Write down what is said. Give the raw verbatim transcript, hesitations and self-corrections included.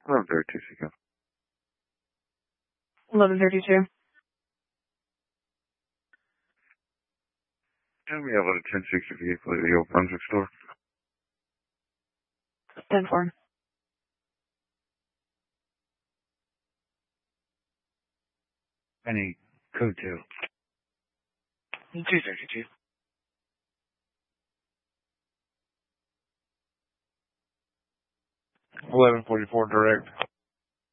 eleven thirty-two, Seco. eleven thirty-two. And we have a ten sixty vehicle at the Old Brunswick store. ten four. Any code two. two thirty-two. eleven forty-four direct.